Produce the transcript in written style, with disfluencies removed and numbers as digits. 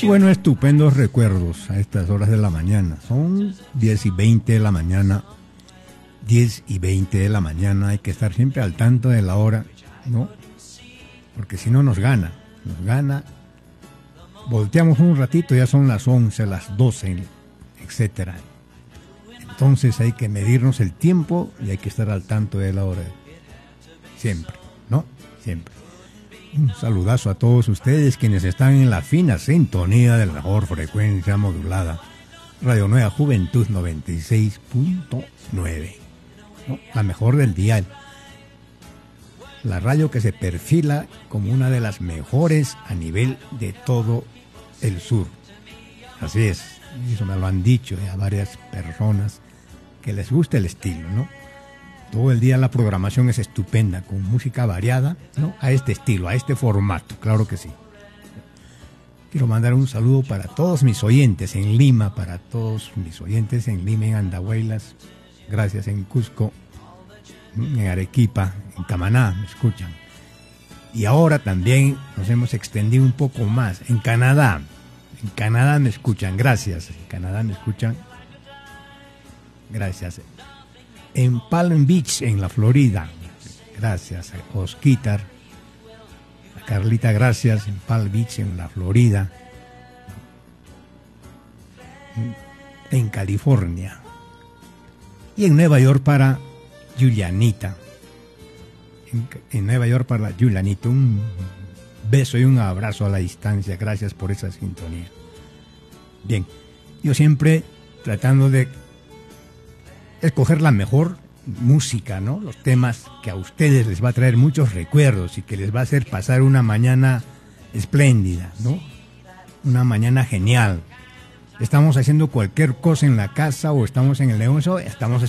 Bueno, estupendos recuerdos a estas horas de la mañana. Son 10:20 de la mañana. 10:20 de la mañana. Hay que estar siempre al tanto de la hora, ¿no? Porque si no nos gana. Nos gana. Volteamos un ratito, ya son las 11, las 12, etcétera. Entonces hay que medirnos el tiempo y hay que estar al tanto de la hora. Siempre, ¿no? Siempre. Un saludazo a todos ustedes quienes están en la fina sintonía de la mejor frecuencia modulada. Radio Nueva Juventud 96.9, ¿no? La mejor del dial. La radio que se perfila como una de las mejores a nivel de todo el sur. Así es, eso me lo han dicho ya varias personas que les gusta el estilo, ¿no? Todo el día la programación es estupenda, con música variada, ¿no? A este estilo, a este formato, claro que sí. Quiero mandar un saludo para todos mis oyentes en Lima, para todos mis oyentes en Lima, en Andahuaylas, gracias, en Cusco, en Arequipa, en Camaná, me escuchan. Y ahora también nos hemos extendido un poco más, en Canadá. En Canadá me escuchan, gracias. En Canadá me escuchan, gracias. En Palm Beach, en la Florida, gracias. A Osquitar, a Carlita, gracias. En Palm Beach, en la Florida. En California. Y en Nueva York para Julianita. En Nueva York para Julianita. Un beso y un abrazo a la distancia. Gracias por esa sintonía. Bien, yo siempre tratando de escoger la mejor música, ¿no? Los temas que a ustedes les va a traer muchos recuerdos y que les va a hacer pasar una mañana espléndida, ¿no? Una mañana genial. Estamos haciendo cualquier cosa en la casa o estamos en el negocio, estamos